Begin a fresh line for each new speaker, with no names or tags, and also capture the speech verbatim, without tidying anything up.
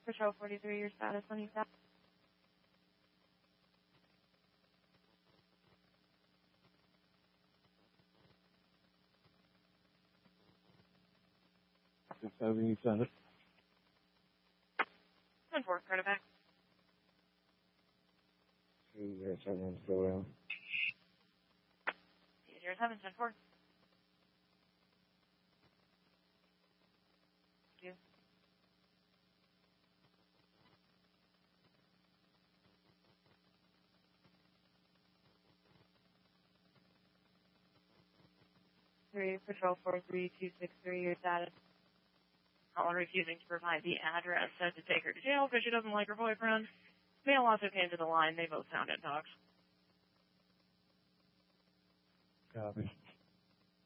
Patrol forty-three, your status on east.
six seven, you send it.
ten four, credit back.
two zero seven, still down.
zero seven, ten four. Thank you. Three, Patrol four three two six three, your status. Caller refusing to provide the address, said to take her to jail because she doesn't like her boyfriend. Male also came to the line. They both sounded dogs.
Copy.